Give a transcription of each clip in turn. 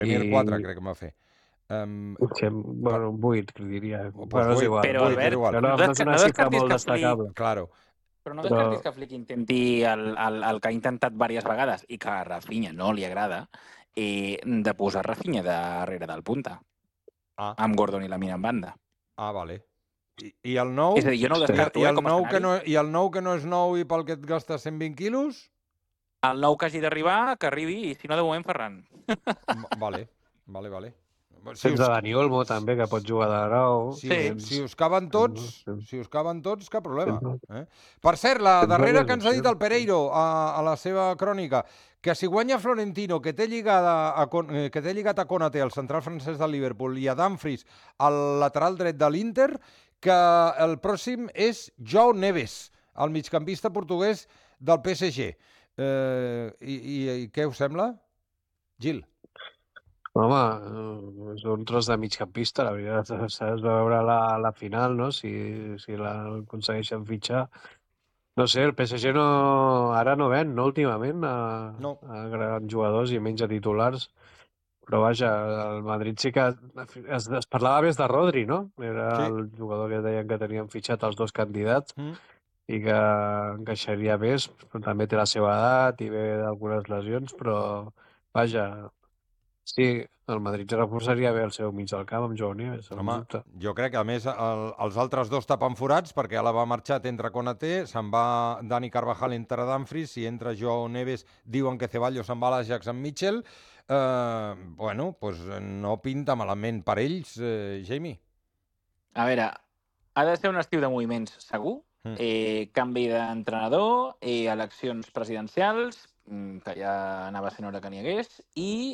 Premier 4 crec que em va fer. Bueno, 8, diria. Pues Bueno, és 8, igual. Però, 8, és Albert, igual. No és una xifra molt destacable. Claro. Però no descartis que Flick intenti el que ha intentat diverses vegades i que a Rafinha no li agrada, de posar Rafinha darrere del punta, amb Gordon i Lamine en banda. Vale. I el nou? És a dir, jo no ho descarto, I el com a nou escenari. que no és nou i pel que et gastes 120 quilos? El nou que hagi d'arribar, que arribi, i si no, de moment, Ferran. Vale. Tens de Dani Olmo, també, que pot jugar de nou. Si us caben tots, cap problema. Per cert, la darrera que ens ha dit el Pereiro a la seva crònica, que si guanya Florentino, que té lligat a Konaté, el central francès del Liverpool, i a Dumfries, el lateral dret de l'Inter, que el pròxim és João Neves, el migcampista portuguès del PSG. I què us sembla? Gil. Home, és un tros de migcampista, la veritat. S'ha de veure la final, no? Si l'aconsegueixen fitxar. No sé, el PSG ara no ven, no, últimament, a grans jugadors i menys a titulars. Però vaja, el Madrid sí que es parlava més de Rodri, no? Era el jugador que deien que tenien fitxat els dos candidats i que encaixaria més. També té la seva edat i ve d'algunes lesions, però vaja, sí, el Madrid reforçaria bé el seu mig del camp amb João Neves. Home, jo crec que, a més, els altres dos tapen forats, perquè ara va marxar, entra Konaté, se'n va Dani Carvajal, entra Dumfries, si entra João Neves, diuen que Ceballos se'n va a l'Ajax amb Mitchell. Bueno, doncs no pinta malament per ells, Jamie. A veure, ha de ser un estiu de moviments segur, canvi d'entrenador, eleccions presidencials, que ja anava sent hora que n'hi hagués, i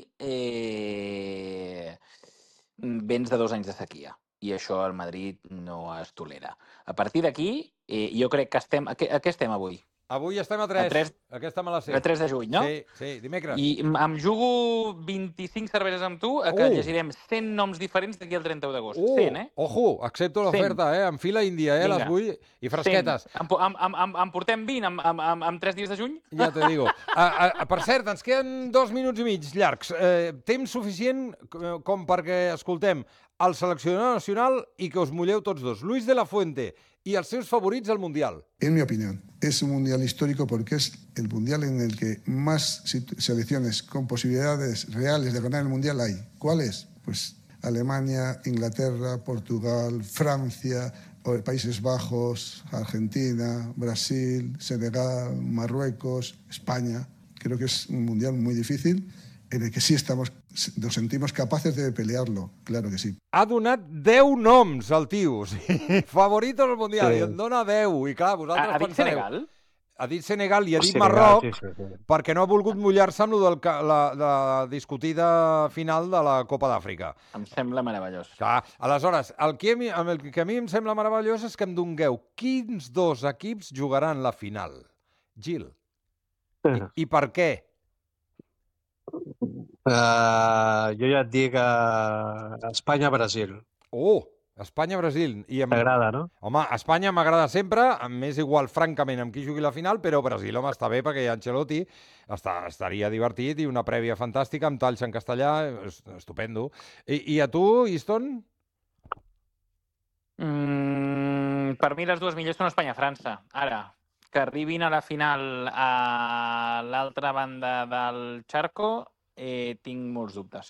vents de 2 anys de sequia. I això al Madrid no es tolera. A partir d'aquí, jo crec que estem... A què estem avui? Avui estem a 3. Aquesta me la sé. A 3 de juny, no? Sí, dimecres. I em jugo 25 cerveses amb tu que llegirem 100 noms diferents d'aquí al 31 d'agost. 100, Ojo, accepto l'oferta, en fila índia, les vull, i fresquetes. 100. En portem 20 amb 3 dies de juny? Ja te digo. Per cert, ens queden 2 minuts i mig llargs. Temps suficient com perquè escoltem el seleccionador nacional i que us mulleu tots dos. Luis de la Fuente y a sus favoritos al Mundial. En mi opinión, es un Mundial histórico porque es el Mundial en el que más selecciones con posibilidades reales de ganar el Mundial hay. ¿Cuáles? Pues Alemania, Inglaterra, Portugal, Francia, Países Bajos, Argentina, Brasil, Senegal, Marruecos, España. Creo que es un Mundial muy difícil en el que sí nos sentimos capaces de pelearlo, claro que sí. Ha donat 10 noms, el tio. Favoritos al Mundial, i en dona 10. I clar, vosaltres ha dit Senegal? Ha dit Senegal i ha dit Marroc, perquè no ha volgut mullar-se amb la discutida final de la Copa d'Àfrica. Em sembla meravellós. Clar, aleshores, el que a mi em sembla meravellós és que em dongueu quins dos equips jugaran la final. Gil. I per què? Jo ja et dic Espanya-Brasil. Espanya-Brasil. T'agrada, no? Home, Espanya m'agrada sempre, m'és igual, francament, amb qui jugui la final, però Brasil, home, està bé, perquè hi ha Ancelotti, estaria divertit, i una prèvia fantàstica, amb talls en castellà, estupendo. I a tu, Easton? Per mi les dues millors són Espanya-França. Ara, que arribin a la final a l'altra banda del Charco, tinc molts dubtes.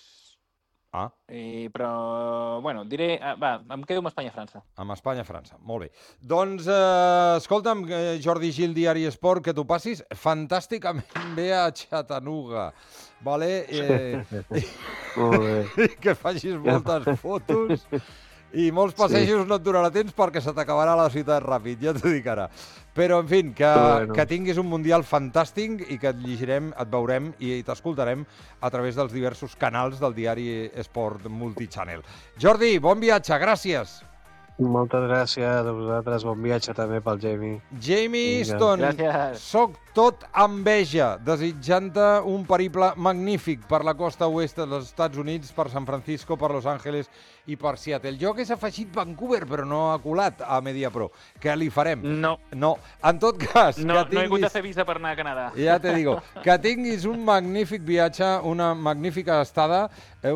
Però, bueno, diré... Va, em quedo amb Espanya-França. Amb Espanya-França, molt bé. Doncs, escolta'm, Jordi Gil, Diari Esport, que t'ho passis fantàsticament bé a Chattanooga, vale? Molt bé. Que facis moltes fotos i molts passejos no et durarà temps perquè se t'acabarà la ciutat ràpid, ja t'ho dic ara. Però, en fi, que tinguis un Mundial fantàstic i que et llegirem, et veurem i t'escoltarem a través dels diversos canals del Diari Esport Multichannel. Jordi, bon viatge, gràcies. Moltes gràcies a vosaltres, bon viatge també pel Jamie. Jamie Easton, soc tot enveja, desitjant-te un periple magnífic per la costa oest dels Estats Units, per San Francisco, per Los Angeles i per Seattle. Jo hagués afegit Vancouver, però no ha colat a Mediapro. Què li farem? No. En tot cas... No he hagut de fer visa per anar a Canadà. Ja te digo. Que tinguis un magnífic viatge, una magnífica estada,